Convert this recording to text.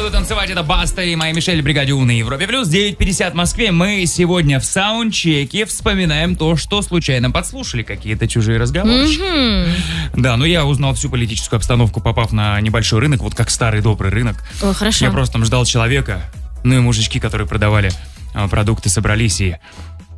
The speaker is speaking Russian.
буду танцевать, это Баста и моя Мишель, Бригадю на Европе Плюс, 9:50 в Москве. Мы сегодня в саундчеке вспоминаем то, что случайно подслушали, какие-то чужие разговоры. Да, но я узнал всю политическую обстановку, попав на небольшой рынок, вот как старый добрый рынок. О, хорошо. Я просто там ждал человека, ну и мужички, которые продавали продукты, собрались и